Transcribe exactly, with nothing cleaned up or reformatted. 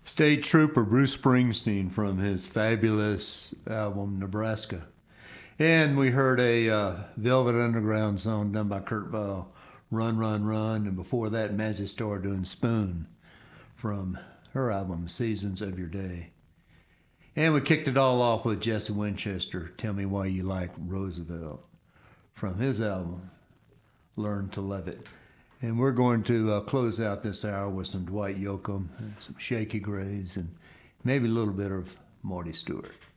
State Trooper Bruce Springsteen from his fabulous album Nebraska. And we heard a uh, Velvet Underground song done by Kurt Vile, Run, Run, Run. And before that, Mazzy Star doing Spoon from her album Seasons of Your Day. And we kicked it all off with Jesse Winchester, Tell Me Why You Like Roosevelt, from his album Learn to Love It. And we're going to uh, close out this hour with some Dwight Yoakam, some Shaky Grays, and maybe a little bit of Marty Stewart.